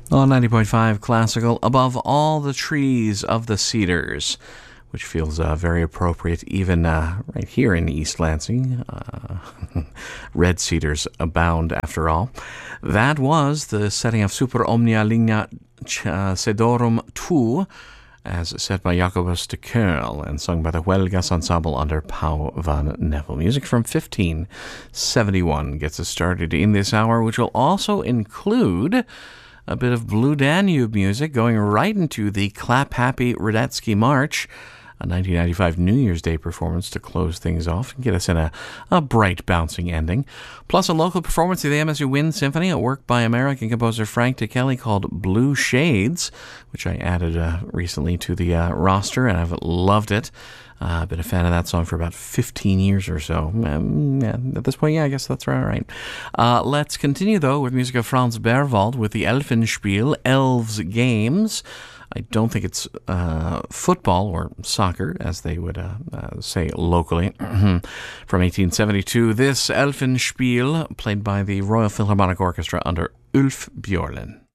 On 90.5 Classical, Above All the Trees of the Cedars, which feels very appropriate even right here in East Lansing. Red cedars abound, after all. That was the setting of Super Omnia Ligna Cedorum Tu, as set by Jacobus de Keul and sung by the Huelgas Ensemble under Pau van Neville. Music from 1571 gets us started in this hour, which will also include a bit of Blue Danube music going right into the Clap Happy Radetzky March, a 1995 New Year's Day performance to close things off and get us in a bright, bouncing ending. Plus a local performance of the MSU Wind Symphony, a work by American composer Frank Ticheli called Blue Shades, which I added recently to the roster, and I've loved it. I've been a fan of that song for about 15 years or so. At this point, I guess that's right. Let's continue, though, with music of Franz Berwald with the Elfenspiel, Elves Games. I don't think it's football or soccer, as they would say locally. From 1872, this Elfenspiel, played by the Royal Philharmonic Orchestra under Ulf Björlin.